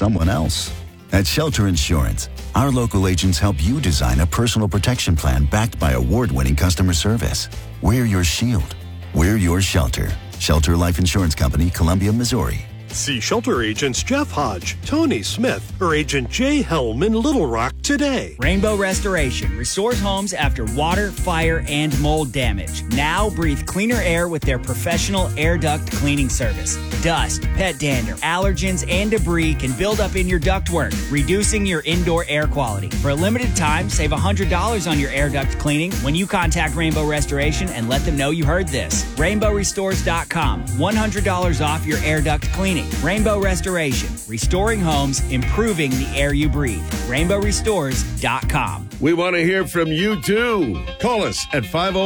someone else. At Shelter Insurance, our local agents help you design a personal protection plan backed by award-winning customer service. We're your shield. We're your shelter. Shelter Life Insurance Company, Columbia, Missouri. See Shelter agents Jeff Hodge, Tony Smith, or Agent Jay Helm in Little Rock today. Rainbow Restoration restores homes after water, fire, and mold damage. Now breathe cleaner air with their professional air duct cleaning service. Dust, pet dander, allergens, and debris can build up in your ductwork, reducing your indoor air quality. For a limited time, save $100 on your air duct cleaning when you contact Rainbow Restoration and let them know you heard this. RainbowRestores.com. $100 off your air duct cleaning. Rainbow Restoration, restoring homes, improving the air you breathe. RainbowRestores.com. We want to hear from you, too. Call us at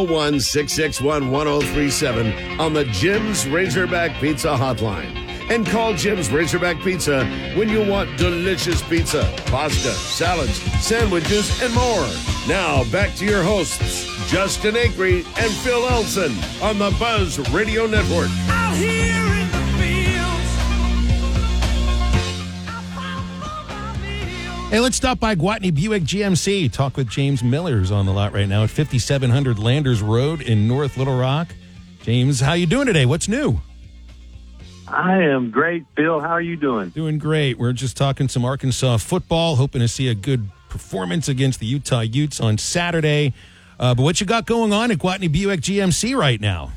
501-661-1037 on the Jim's Razorback Pizza hotline. And call Jim's Razorback Pizza when you want delicious pizza, pasta, salads, sandwiches, and more. Now, back to your hosts, Justin Acree and Phil Elson on the Buzz Radio Network. Out here in the Hey, let's stop by Gwatney Buick GMC. Talk with James Miller's on the lot right now at 5700 Landers Road in North Little Rock. James, how you doing today? What's new? I am great, Phil. How are you doing? Doing great. We're just talking some Arkansas football, hoping to see a good performance against the Utah Utes on Saturday. But what you got going on at Gwatney Buick GMC right now?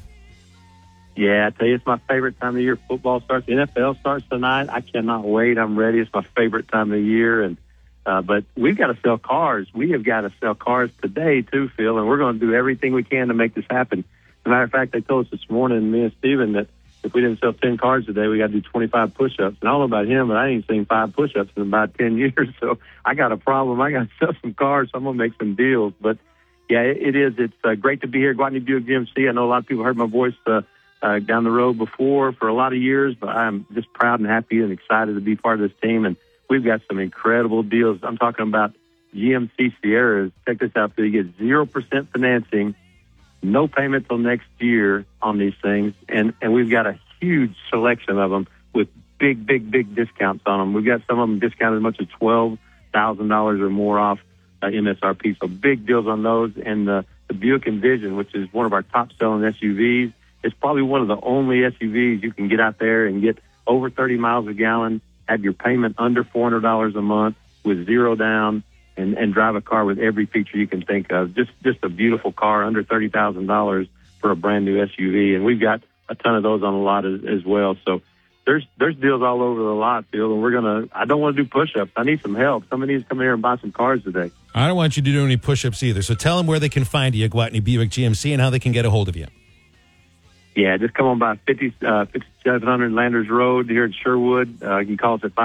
Yeah, I tell you, it's my favorite time of year. Football starts. The NFL starts tonight. I cannot wait. I'm ready. It's my favorite time of year. But we've got to sell cars. We have got to sell cars today, too, Phil, and we're going to do everything we can to make this happen. As a matter of fact, they told us this morning, me and Steven, that if we didn't sell 10 cars today, we got to do 25 push-ups. And I don't know about him, but I ain't seen 5 push-ups in about 10 years. So I got a problem. I got to sell some cars, so I'm going to make some deals. But, yeah, it is. It's great to be here at Gwatney Buick GMC. I know a lot of people heard my voice down the road before for a lot of years, but I'm just proud and happy and excited to be part of this team. And we've got some incredible deals. I'm talking about GMC Sierras. Check this out, Phil. You get 0% financing, no payment till next year on these things, and we've got a huge selection of them with big discounts on them. We've got some of them discounted as much as $12,000 or more off MSRP, so big deals on those. And the Buick Envision, which is one of our top-selling SUVs, it's probably one of the only SUVs you can get out there and get over 30 miles a gallon, have your payment under $400 a month with zero down, and drive a car with every feature you can think of. Just a beautiful car under $30,000 for a brand new SUV, and we've got a ton of those on the lot as well. So there's deals all over the lot, Phil, and I don't want to do push-ups. I need some help. Somebody needs to come here and buy some cars today. I don't want you to do any push-ups either, so tell them where they can find you at Gwatney Buick GMC and how they can get a hold of you. Yeah, just come on by 5700 Landers Road here in Sherwood. You can call us at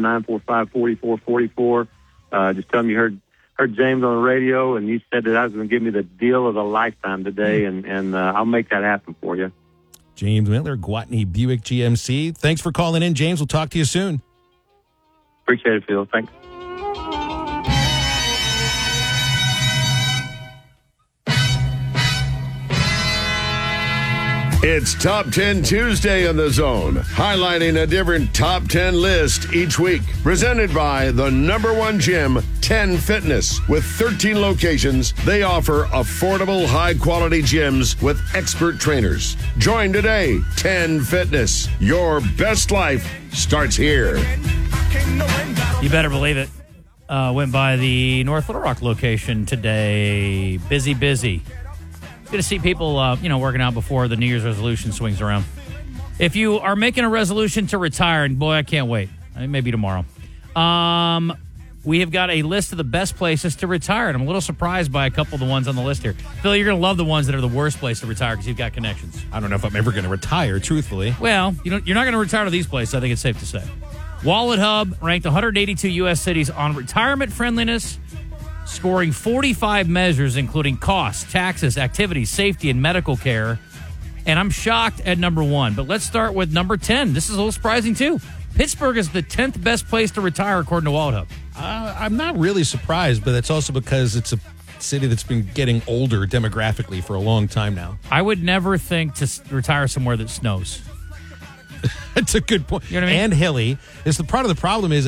501-945-4444. Just tell them you heard James on the radio, and you said that I was going to give me the deal of a lifetime today, and I'll make that happen for you. James Miller, Gwatney Buick GMC. Thanks for calling in, James. We'll talk to you soon. Appreciate it, Phil. Thanks. It's Top 10 Tuesday on The Zone, highlighting a different Top 10 list each week. Presented by the #1 gym, 10 Fitness. With 13 locations, they offer affordable, high-quality gyms with expert trainers. Join today, 10 Fitness. Your best life starts here. You better believe it. Went by the North Little Rock location today. Busy. Good to see people, working out before the New Year's resolution swings around. If you are making a resolution to retire, and boy, I can't wait. Maybe tomorrow. We have got a list of the best places to retire, and I'm a little surprised by a couple of the ones on the list here. Phil, you're going to love the ones that are the worst place to retire because you've got connections. I don't know if I'm ever going to retire, truthfully. Well, you're not going to retire to these places, I think it's safe to say. Wallet Hub ranked 182 U.S. cities on retirement friendliness, scoring 45 measures, including costs, taxes, activities, safety, and medical care. And I'm shocked at number 1. But let's start with number 10. This is a little surprising, too. Pittsburgh is the 10th best place to retire, according to Wallet Hub. I'm not really surprised, but that's also because it's a city that's been getting older demographically for a long time now. I would never think to retire somewhere that snows. That's a good point. You know what I mean? And hilly. Part of the problem is